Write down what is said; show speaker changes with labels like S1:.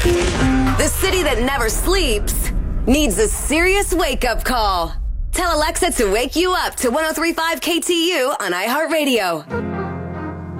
S1: The city that never sleeps needs a serious wake-up call. Tell Alexa to wake you up to 103.5 KTU on iHeartRadio.